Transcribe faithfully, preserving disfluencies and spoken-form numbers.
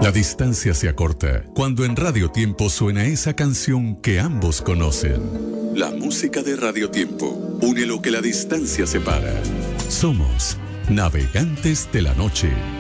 La distancia se acorta cuando en Radio Tiempo suena esa canción que ambos conocen. La música de Radio Tiempo une lo que la distancia separa. Somos Navegantes de la Noche.